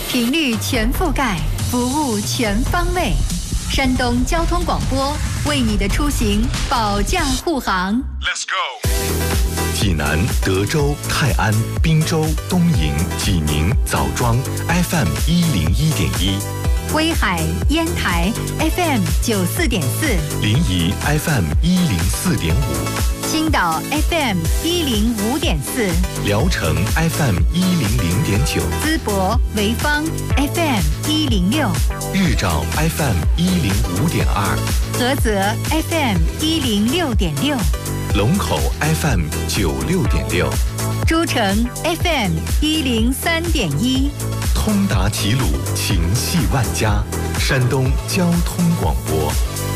频率全覆盖，服务全方位。山东交通广播为你的出行保驾护航。 Let's go。 济南、德州、泰安、滨州、东营、济宁、枣庄 FM 101.1， 威海、烟台 FM 94.4， 临沂 FM 104.5， 青岛 FM 105.4， 聊城 FM 100.9， 淄博、潍坊 FM 106， 日照 FM 105.2， 菏泽 FM 106.6， 龙口 FM 96.6， 诸城 FM 103.1， 通达齐鲁，情系万家，山东交通广播。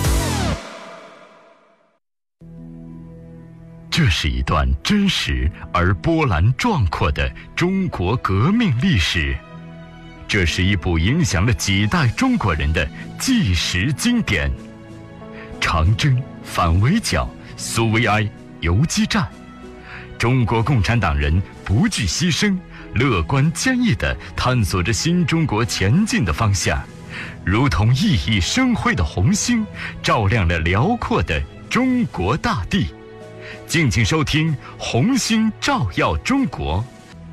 这是一段真实而波澜壮阔的中国革命历史，这是一部影响了几代中国人的纪实经典。长征、反围剿、苏维埃、游击战，中国共产党人不惧牺牲，乐观坚毅地探索着新中国前进的方向，如同熠熠生辉的红星，照亮了辽阔的中国大地。敬请收听《红星照耀中国》。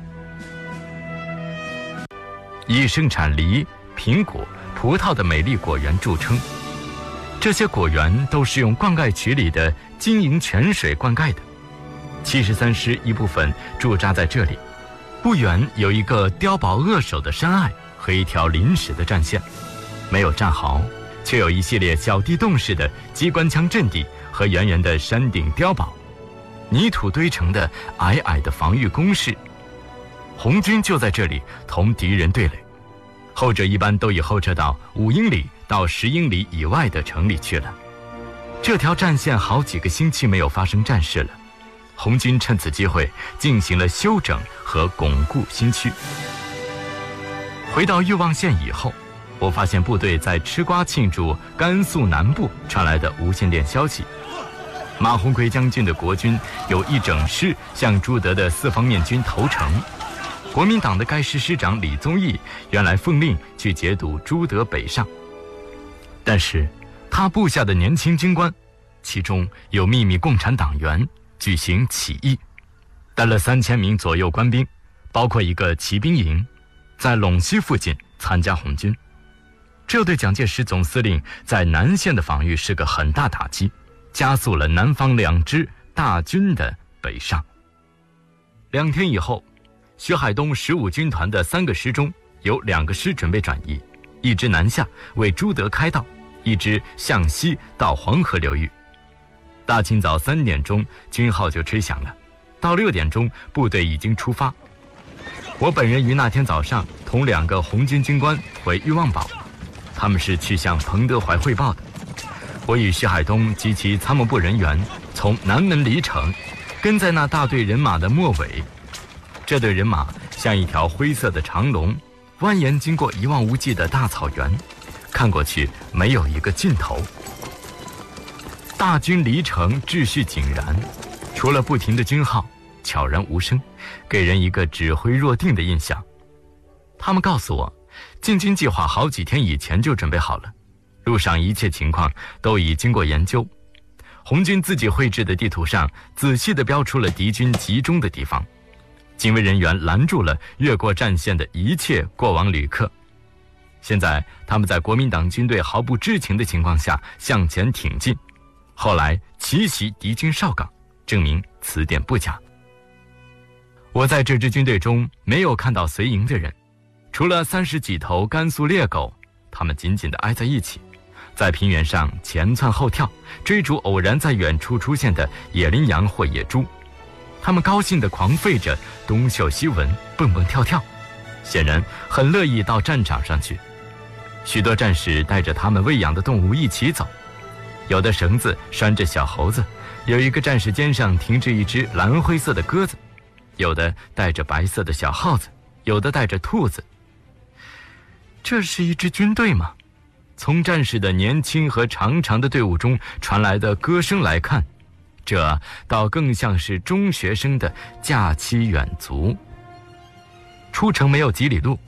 以生产梨、苹果、葡萄的美丽果园著称，这些果园都是用灌溉渠里的经营泉水灌溉的。73师一部分驻扎在这里，不远有一个碉堡扼守的山隘和一条临时的战线，没有战壕，却有一系列小地洞式的机关枪阵地和圆圆的山顶碉堡，泥土堆成的矮矮的防御工事。红军就在这里同敌人对垒，后者一般都已后撤到5英里到10英里以外的城里去了。这条战线好几个星期没有发生战事了，红军趁此机会进行了休整和巩固新区。回到裕望县以后，我发现部队在吃瓜庆祝甘肃南部传来的无线电消息，马鸿逵将军的国军有一整师向朱德的四方面军投诚。国民党的该师师长李宗义原来奉令去截堵朱德北上，但是他部下的年轻军官，其中有秘密共产党员，举行起义，带了3000名左右官兵，包括一个骑兵营，在陇西附近参加红军。这对蒋介石总司令在南线的防御是个很大打击，加速了南方2支大军的北上。2天以后，徐海东15军团的3个师中有2个师准备转移，一支南下为朱德开道，一支向西到黄河流域。大清早3点钟，军号就吹响了，到6点钟，部队已经出发。我本人于那天早上同2个红军军官回裕望堡，他们是去向彭德怀汇报的。我与徐海东及其参谋部人员从南门离城，跟在那大队人马的末尾。这队人马像一条灰色的长龙，蜿蜒经过一望无际的大草原，看过去没有一个尽头。大军离城秩序井然，除了不停的军号，悄然无声，给人一个指挥若定的印象。他们告诉我，进军计划好几天以前就准备好了，路上一切情况都已经过研究。红军自己绘制的地图上仔细地标出了敌军集中的地方，警卫人员拦住了越过战线的一切过往旅客。现在他们在国民党军队毫不知情的情况下向前挺进，后来奇袭敌军哨岗，证明此点不假。我在这支军队中没有看到随营的人，除了30几头甘肃猎狗，他们紧紧地挨在一起，在平原上前窜后跳，追逐偶然在远处出现的野羚羊或野猪。他们高兴地狂吠着，东嗅西闻，蹦蹦跳跳，显然很乐意到战场上去。许多战士带着他们喂养的动物一起走，有的绳子拴着小猴子，有一个战士肩上停着一只蓝灰色的鸽子，有的带着白色的小耗子，有的带着兔子。这是一支军队吗？从战士的年轻和长长的队伍中传来的歌声来看，这倒更像是中学生的假期远足。出城没有几里路，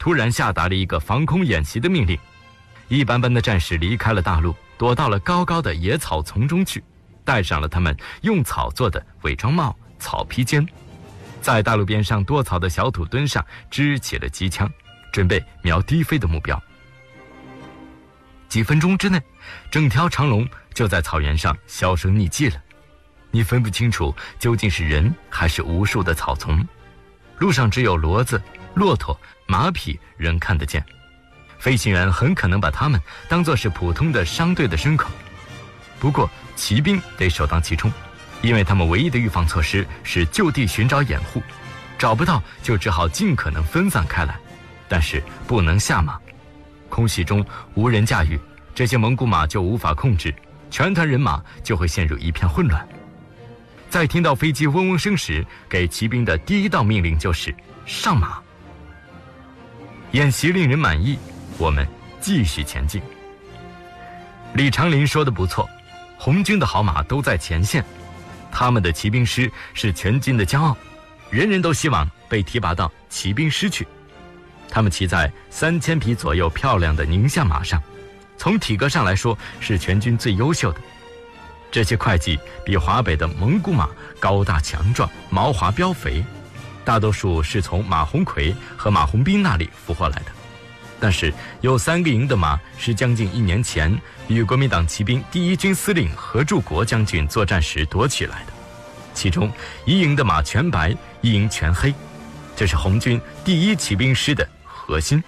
突然下达了一个防空演习的命令，一班班的战士离开了大路，躲到了高高的野草丛中去，戴上了他们用草做的伪装帽、草披肩，在大路边上多草的小土墩上支起了机枪，准备瞄低飞的目标。几分钟之内，整条长龙就在草原上销声匿迹了，你分不清楚究竟是人还是无数的草丛。路上只有骡子、骆驼、马匹仍看得见，飞行员很可能把他们当作是普通的商队的牲口。不过骑兵得首当其冲，因为他们唯一的预防措施是就地寻找掩护，找不到就只好尽可能分散开来，但是不能下马。空袭中无人驾驭，这些蒙古马就无法控制，全团人马就会陷入一片混乱。在听到飞机嗡嗡声时，给骑兵的第一道命令就是上马。演习令人满意，我们继续前进。李长林说得不错，红军的好马都在前线，他们的骑兵师是全军的骄傲，人人都希望被提拔到骑兵师去。他们骑在3000匹左右漂亮的宁夏马上，从体格上来说是全军最优秀的。这些会计比华北的蒙古马高大强壮，毛滑膘肥，大多数是从马鸿逵和马鸿宾那里俘获来的。但是有3个营的马是将近1年前与国民党骑兵第1军司令何柱国将军作战时夺取来的，其中1营的马全白，1营全黑，这是红军第1骑兵师的核心。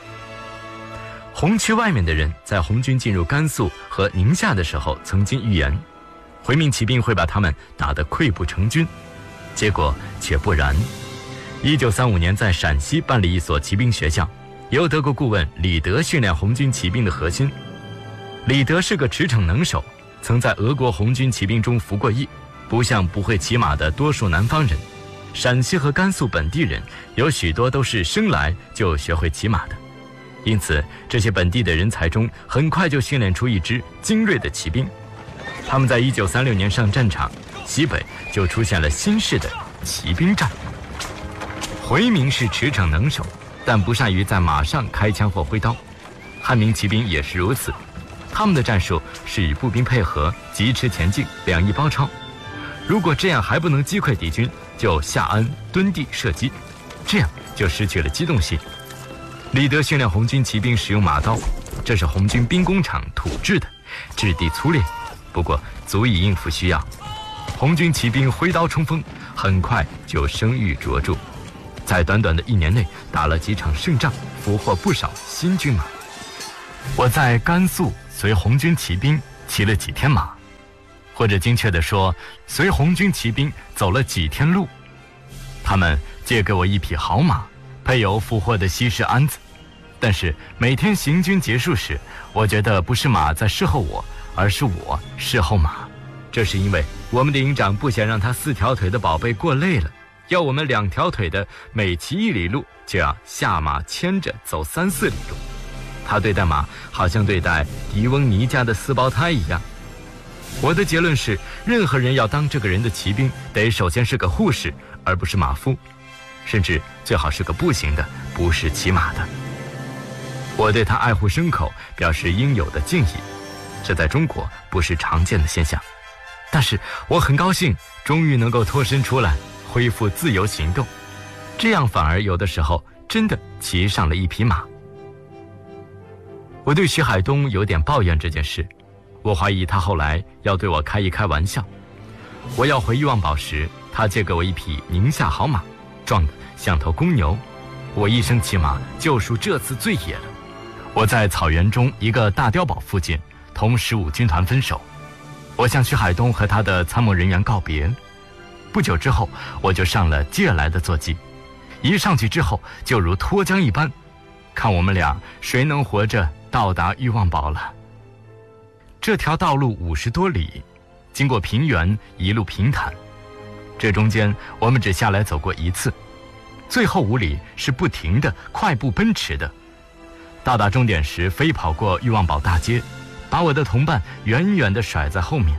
红区外面的人在红军进入甘肃和宁夏的时候曾经预言，回民骑兵会把他们打得溃不成军，结果却不然。1935年在陕西办理一所骑兵学校，由德国顾问李德训练红军骑兵的核心。李德是个驰骋能手，曾在俄国红军骑兵中服过役，不像不会骑马的多数南方人，陕西和甘肃本地人有许多都是生来就学会骑马的，因此这些本地的人才中很快就训练出一支精锐的骑兵。他们在1936年上战场，西北就出现了新式的骑兵战。回民是驰骋能手，但不善于在马上开枪或挥刀，汉民骑兵也是如此，他们的战术是与步兵配合，疾驰前进，两翼包抄。如果这样还不能击溃敌军，就下鞍蹲地射击，这样就失去了机动性。李德训练红军骑兵使用马刀，这是红军兵工厂土制的，质地粗劣，不过足以应付需要。红军骑兵挥刀冲锋，很快就声誉卓著，在短短的1年内打了几场胜仗，俘获不少新军马。我在甘肃随红军骑兵骑了几天马，或者精确地说，随红军骑兵走了几天路。他们借给我一匹好马，配有俘获的西式鞍子，但是每天行军结束时，我觉得不是马在侍候我，而是我侍候马。这是因为我们的营长不想让他4条腿的宝贝过累了，要我们2条腿的每骑1里路就要下马牵着走3-4里路。他对待马好像对待狄翁尼家的4胞胎一样。我的结论是，任何人要当这个人的骑兵，得首先是个护士，而不是马夫，甚至最好是个步行的，不是骑马的。我对他爱护牲口表示应有的敬意，这在中国不是常见的现象。但是我很高兴，终于能够脱身出来，恢复自由行动，这样反而有的时候真的骑上了一匹马。我对徐海东有点抱怨这件事，我怀疑他后来要对我开一开玩笑。我要回欲望堡时，他借给我一匹宁夏好马，壮得像头公牛。我一生骑马就属这次最野了。我在草原中一个大碉堡附近同15军团分手，我向徐海东和他的参谋人员告别。不久之后，我就上了借来的坐骑，一上去之后就如脱缰一般，看我们俩谁能活着到达欲望堡了。这条道路50多里，经过平原，一路平坦，这中间我们只下来走过一次，最后5里是不停的快步奔驰的。到达终点时，飞跑过欲望堡大街，把我的同伴远远地甩在后面。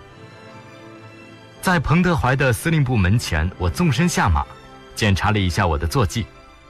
在彭德怀的司令部门前，我纵身下马，检查了一下我的坐骑，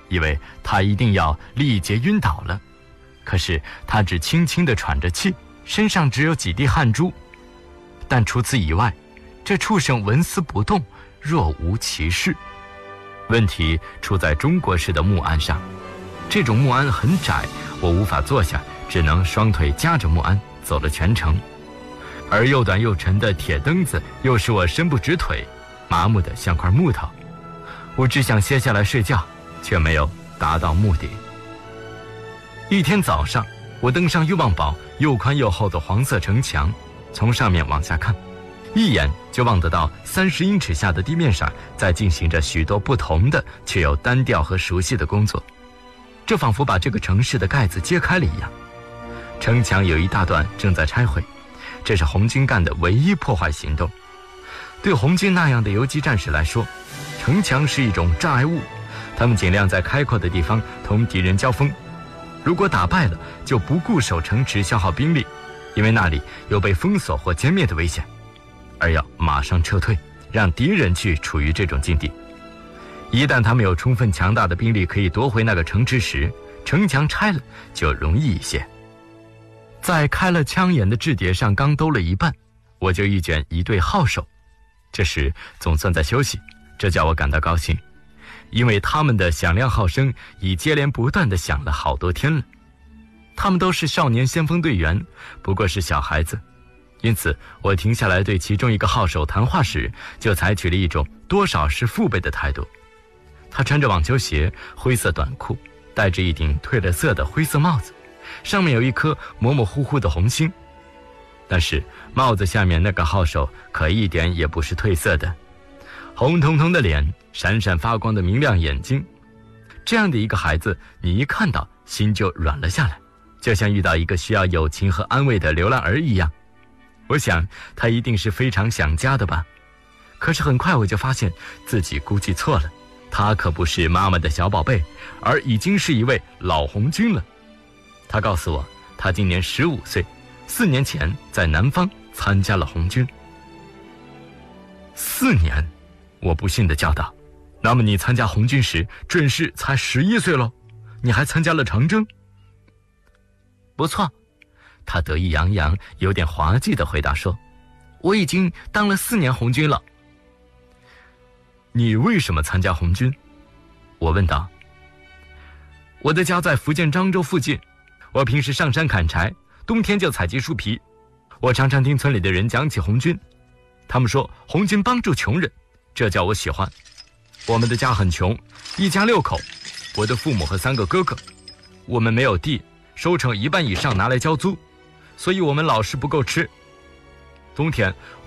以为他一定要力竭晕倒了。可是他只轻轻地喘着气，身上只有几滴汗珠，但除此以外，这畜生纹丝不动，若无其事。问题出在中国式的木鞍上，这种木鞍很窄，我无法坐下，只能双腿夹着木鞍走了全程。而又短又沉的铁蹬子又使我伸不直腿，麻木得像块木头。我只想歇下来睡觉，却没有达到目的。一天早上，我登上欲望堡又宽又厚的黄色城墙，从上面往下看，一眼就望得到30英尺下的地面上在进行着许多不同的却又单调和熟悉的工作，这仿佛把这个城市的盖子揭开了一样。城墙有一大段正在拆毁，这是红军干的唯一破坏行动。对红军那样的游击战士来说，城墙是一种障碍物，他们尽量在开阔的地方同敌人交锋，如果打败了，就不顾守城池消耗兵力，因为那里有被封锁或歼灭的危险，而要马上撤退，让敌人去处于这种境地。一旦他们有充分强大的兵力可以夺回那个城池时，城墙拆了就容易一些。在开了枪眼的雉碟上刚兜了一半，我就一卷一队号手。这时总算在休息，这叫我感到高兴，因为他们的响亮号声已接连不断地响了好多天了。他们都是少年先锋队员，不过是小孩子，因此我停下来对其中一个号手谈话时，就采取了一种多少是父辈的态度。他穿着网球鞋、灰色短裤，戴着一顶褪了色的灰色帽子，上面有一颗模模糊糊的红星，但是帽子下面那个号手可一点也不是褪色的，红彤彤的脸，闪闪发光的明亮眼睛，这样的一个孩子，你一看到心就软了下来，就像遇到一个需要友情和安慰的流浪儿一样。我想他一定是非常想家的吧。可是很快我就发现自己估计错了，他可不是妈妈的小宝贝，而已经是一位老红军了。他告诉我，他今年15岁，4年前在南方参加了红军。4年？我不信地叫道，那么你参加红军时准是才11岁喽？你还参加了长征？不错，他得意洋洋有点滑稽地回答说，我已经当了4年红军了。你为什么参加红军？我问道。我的家在福建漳州附近，我平时上山砍柴，冬天就采集树皮。我常常听村里的人讲起红军，他们说红军帮助穷人，这叫我喜欢。我们的家很穷，一家6口，我的父母和3个哥哥，我们没有地，收成1半以上拿来交租，所以我们老是不够吃。冬天